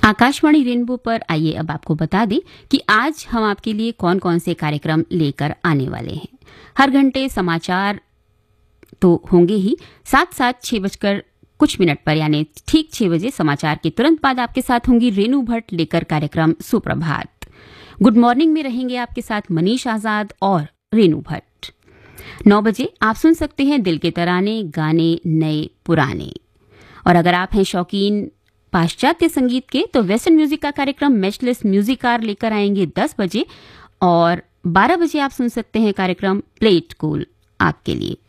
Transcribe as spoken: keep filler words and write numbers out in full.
Akashvani rainbow पर आइए अब आपको बता दें कि आज हम आपके लिए कौन कौन से कार्यक्रम लेकर आने वाले हैं। हर घंटे समाचार तो होंगे ही, साथ साथ छह बजकर कुछ मिनट पर यानी ठीक छह बजे समाचार के तुरंत बाद आपके साथ होंगी रेनू भट्ट लेकर कार्यक्रम सुप्रभात। गुड मॉर्निंग में रहेंगे आपके साथ मनीष आजाद और रेनू भट्ट। नौ बजे आप सुन सकते हैं दिल के तराने, गाने नए पुराने। और अगर आप हैं शौकीन पाश्चात्य संगीत के तो वेस्टर्न म्यूजिक का कार्यक्रम मैचलेस म्यूजिक कार लेकर आएंगे दस बजे और बारह बजे आप सुन सकते हैं कार्यक्रम प्ले इट कूल आपके लिए।